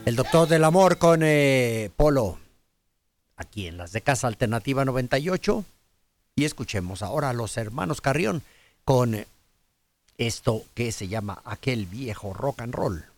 El Doctor del Amor con Polo, aquí en las de Casa Alternativa 98. Y escuchemos ahora a los hermanos Carrión con esto que se llama Aquel Viejo Rock and Roll.